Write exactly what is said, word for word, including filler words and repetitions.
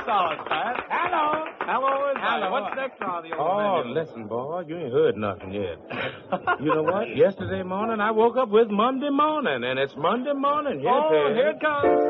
solid, Pat. Hello. Hello is Hello. What's next on the old Oh, menu? listen, boy, you ain't heard nothing yet. You know what? Yesterday morning, I woke up with Monday morning, and it's Monday morning. Here Oh, it is. here it comes.